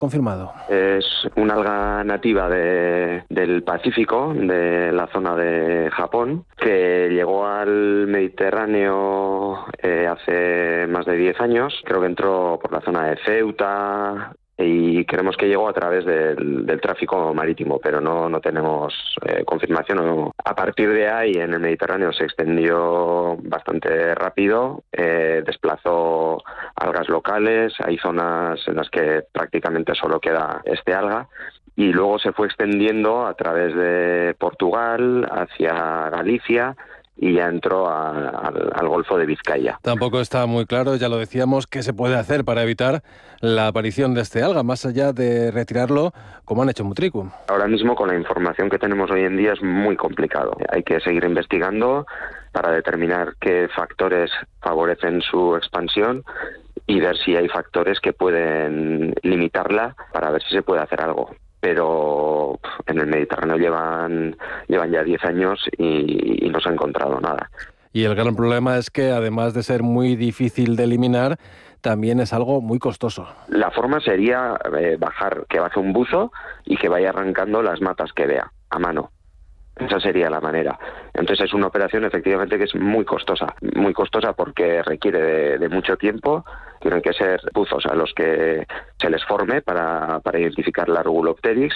confirmado. Es una alga nativa del Pacífico, de la zona de Japón, que llegó al Mediterráneo hace más de 10 años. Creo que entró por la zona de Ceuta y creemos que llegó a través del tráfico marítimo, pero no tenemos confirmación. A partir de ahí, en el Mediterráneo se extendió bastante rápido, desplazó algas locales, hay zonas en las que prácticamente solo queda este alga, y luego se fue extendiendo a través de Portugal hacia Galicia y ya entró al Golfo de Vizcaya. Tampoco está muy claro, ya lo decíamos, qué se puede hacer para evitar la aparición de este alga, más allá de retirarlo, como han hecho en Mutriku. Ahora mismo, con la información que tenemos hoy en día, es muy complicado. Hay que seguir investigando para determinar qué factores favorecen su expansión y ver si hay factores que pueden limitarla para ver si se puede hacer algo. Pero en el Mediterráneo llevan ya 10 años y no se ha encontrado nada. Y el gran problema es que, además de ser muy difícil de eliminar, también es algo muy costoso. La forma sería que baje un buzo y que vaya arrancando las matas que vea a mano. Esa sería la manera. Entonces es una operación efectivamente que es muy costosa porque requiere de mucho tiempo. Tienen que ser buzos a los que se les forme para identificar la Rugulopteryx,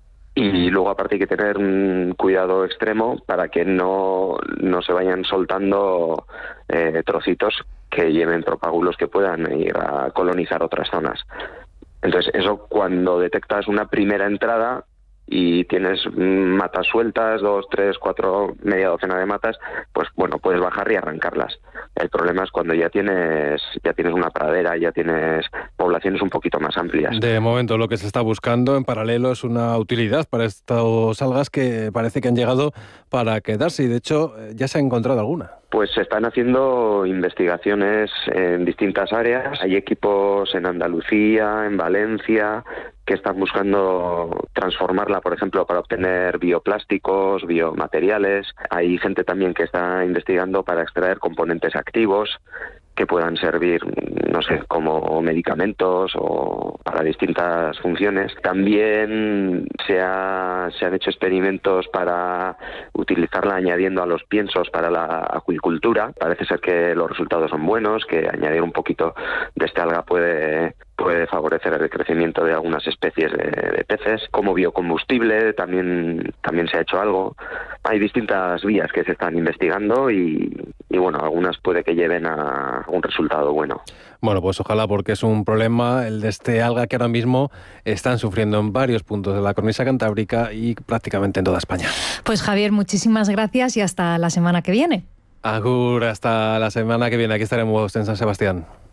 y luego aparte hay que tener un cuidado extremo para que no se vayan soltando trocitos que lleven propágulos que puedan ir a colonizar otras zonas. Entonces eso, cuando detectas una primera entrada y tienes matas sueltas, 2, 3, 4, media docena de matas, pues bueno, puedes bajar y arrancarlas. El problema es cuando ya tienes una pradera, ya tienes poblaciones un poquito más amplias. De momento lo que se está buscando en paralelo es una utilidad para estos algas que parece que han llegado para quedarse, y de hecho ya se ha encontrado alguna. Pues se están haciendo investigaciones en distintas áreas. Hay equipos en Andalucía, en Valencia, que están buscando transformarla, por ejemplo, para obtener bioplásticos, biomateriales. Hay gente también que está investigando para extraer componentes activos que puedan servir, no sé, como medicamentos o para distintas funciones. También se han hecho experimentos para utilizarla añadiendo a los piensos para la acuicultura. Parece ser que los resultados son buenos, que añadir un poquito de este alga puede favorecer el crecimiento de algunas especies de peces. Como biocombustible también se ha hecho algo. Hay distintas vías que se están investigando y bueno, algunas puede que lleven a un resultado bueno. Bueno, pues ojalá, porque es un problema el de este alga que ahora mismo están sufriendo en varios puntos de la cornisa cantábrica y prácticamente en toda España. Pues Javier, muchísimas gracias y hasta la semana que viene. Agur, hasta la semana que viene. Aquí estaremos en San Sebastián.